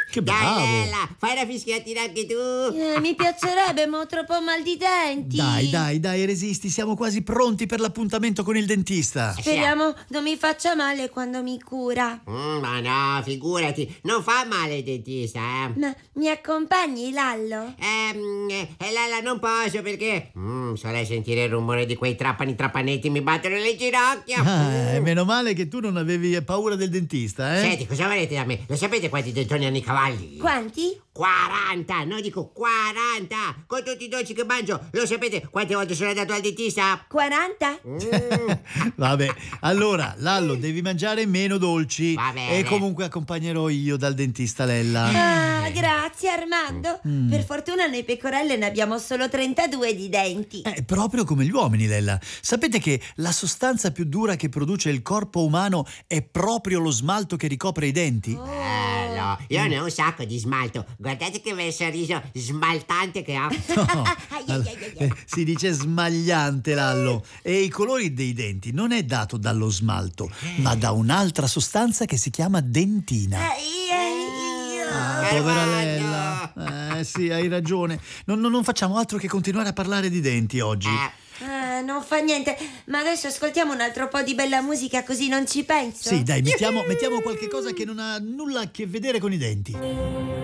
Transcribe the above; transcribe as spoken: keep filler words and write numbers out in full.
Che Dai, bravo. Lella, fai una fischiatina anche tu. Eh, mi piacerebbe, ma ho troppo mal di denti. Dai, dai, dai, resisti, siamo quasi pronti per l'appuntamento con il dentista. Speriamo non mi faccia male quando mi cura. Mm, ma no, figurati, non fa male il dentista, eh. Ma mi accompagni, Lallo? Ehm, eh, Lella, non posso perché mm, se lei sentire il rumore di quei trapani trapanetti mi battono le ginocchia. Ah, eh, meno male che tu non avevi paura del dentista, eh? Senti, cosa volete da me? Lo sapete quanti dentoni hanno i cavalli? Quanti? quaranta, no, dico quaranta. Con tutti i dolci che mangio, lo sapete quante volte sono andato al dentista? quaranta? Mm. Vabbè, allora, Lallo, devi mangiare meno dolci. Va bene. E comunque accompagnerò io dal dentista Lella. Ah, grazie Armando. Per fortuna noi pecorelle ne abbiamo solo trentadue di denti. È proprio come gli uomini, Lella. Sapete che la sostanza più dura che produce il corpo umano è proprio lo smalto che ricopre i denti? Bello, io ne ho un sacco di smalto. Guardate che bel sorriso smaltante che ho. No, Ai, ai, ai, ai, ai. eh, si dice smagliante, Lallo. E i colori dei denti non è dato dallo smalto, ma da un'altra sostanza che si chiama dentina. Ai, ai, Ah, ai. povera Caravaggio. Lella. Eh sì, hai ragione. Non, non- non facciamo altro che continuare a parlare di denti oggi. Eh, Ah, non fa niente. Ma adesso ascoltiamo un altro po' di bella musica così non ci penso. Sì, dai, mettiamo, mettiamo qualche cosa che non ha nulla a che vedere con i denti.